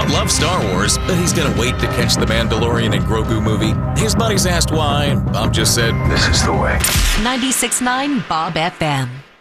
Bob loves Star Wars, but he's gonna wait to catch the Mandalorian and Grogu movie. His buddies asked why, and Bob just said, This is the way. 96.9 Bob FM.